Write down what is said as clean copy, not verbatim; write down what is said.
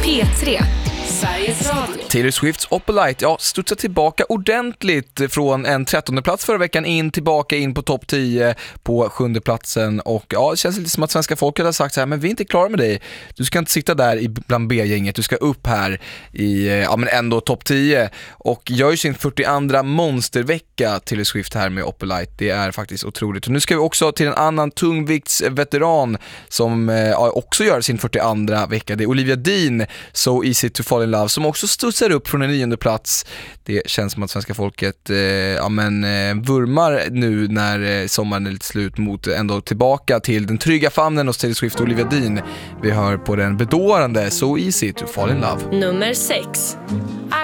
P3, Sveriges Radio. Taylor Swifts Opalite, studsar tillbaka ordentligt från en 13:e plats förra veckan tillbaka in på topp 10 på 7:e platsen. Och det känns lite som att svenska folket har sagt så här: men vi är inte klara med dig. Du ska inte sitta där bland B-gänget, du ska upp här i men ändå topp 10. Och gör ju sin 42:a monstervecka Taylor Swift här med Opalite. Det är faktiskt otroligt. Och nu ska vi också till en annan tungviktsveteran som också gör sin 42:a vecka. Det är Olivia Dean, So Easy to Fall in Love, som också studsar upp från en 9:e plats. Det känns som att svenska folket vurmar nu när sommaren är lite slut mot ändå tillbaka till den trygga famnen hos Taylor Swift och Olivia Dean. Vi hör på den bedårande So Easy to Fall in Love. Nummer 6.